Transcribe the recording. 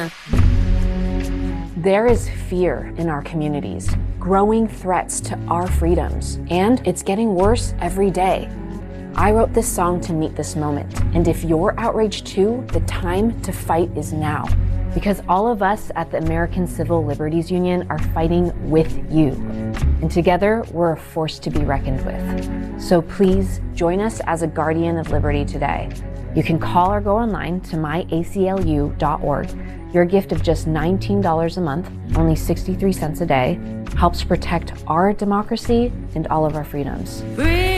here. There is fear in our communities, growing threats to our freedoms, and it's getting worse every day. I wrote this song to meet this moment, and if you're outraged too, the time to fight is now. Because all of us at the American Civil Liberties Union are fighting with you. And together, we're a force to be reckoned with. So please join us as a guardian of liberty today. You can call or go online to myaclu.org. Your gift of just $19 a month, only 63 cents a day, helps protect our democracy and all of our freedoms.